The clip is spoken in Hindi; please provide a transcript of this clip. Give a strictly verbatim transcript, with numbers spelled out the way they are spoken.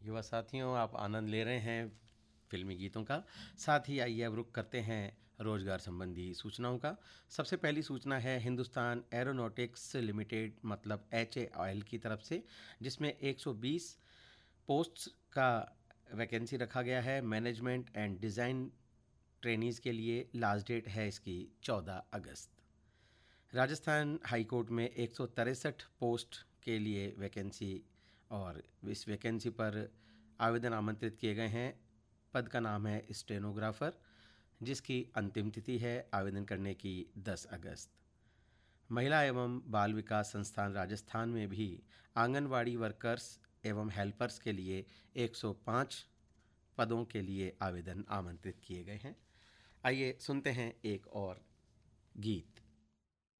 युवा साथियों, आप आनंद ले रहे हैं फिल्मी गीतों का। साथ ही आइए अब रुक करते हैं रोजगार संबंधी सूचनाओं का। सबसे पहली सूचना है हिंदुस्तान एरोनॉटिक्स लिमिटेड मतलब एच ए ऑयल की तरफ से, जिसमें एक सौ बीस पोस्ट्स का वैकेंसी रखा गया है। मैनेजमेंट एंड डिज़ाइन ट्रेनीज़ के लिए लास्ट डेट है इसकी चौदह अगस्त। राजस्थान हाई कोर्ट में एक सौ तिरसठ पोस्ट के लिए वैकेंसी और इस वैकेंसी पर आवेदन आमंत्रित किए गए हैं। पद का नाम है स्टेनोग्राफर, जिसकी अंतिम तिथि है आवेदन करने की दस अगस्त। महिला एवं बाल विकास संस्थान राजस्थान में भी आंगनवाड़ी वर्कर्स एवं हेल्पर्स के लिए एक सौ पाँच पदों के लिए आवेदन आमंत्रित किए गए हैं। आइए सुनते हैं एक और गीत।